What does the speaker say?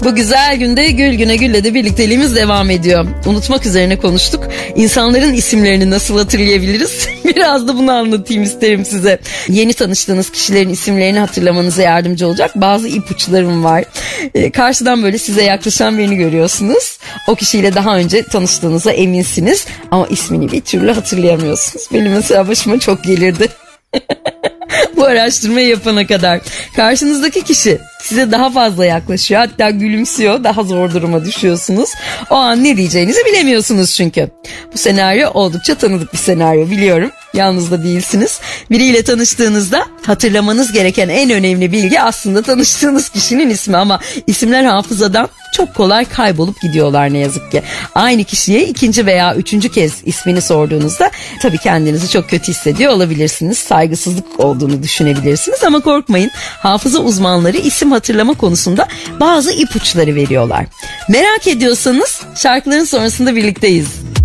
Bu güzel günde Gül Güne Gül'le de birlikteliğimiz devam ediyor. Unutmak üzerine konuştuk. İnsanların isimlerini nasıl hatırlayabiliriz? Biraz da bunu anlatayım isterim size. Yeni tanıştığınız kişilerin isimlerini hatırlamanıza yardımcı olacak bazı ipuçlarım var. Karşıdan böyle size yaklaşan birini görüyorsunuz. O kişiyle daha önce tanıştığınıza eminsiniz. Ama ismini bir türlü hatırlayamıyorsunuz. Benim mesela başıma çok gelirdi. Bu araştırmayı yapana kadar. Karşınızdaki kişi size daha fazla yaklaşıyor, hatta gülümsüyor, daha zor duruma düşüyorsunuz. O an ne diyeceğinizi bilemiyorsunuz çünkü. Bu senaryo oldukça tanıdık bir senaryo, biliyorum. Yalnız da değilsiniz. Biriyle tanıştığınızda hatırlamanız gereken en önemli bilgi aslında tanıştığınız kişinin ismi, ama isimler hafızadan çok kolay kaybolup gidiyorlar ne yazık ki. Aynı kişiye ikinci veya üçüncü kez ismini sorduğunuzda tabii kendinizi çok kötü hissediyor olabilirsiniz. Saygısızlık olduğunu düşünebilirsiniz ama korkmayın. Hafıza uzmanları isim hatırlama konusunda bazı ipuçları veriyorlar. Merak ediyorsanız şarkıların sonrasında birlikteyiz.